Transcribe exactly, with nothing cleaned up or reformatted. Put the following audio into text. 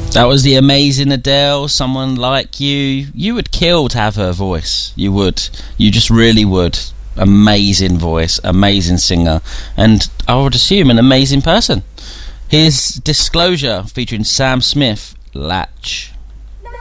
That was the amazing Adele. Someone like you. You would kill to have her voice. You would. You just really would. Amazing voice, amazing singer, and I would assume an amazing person. Here's Disclosure featuring Sam Smith, Latch.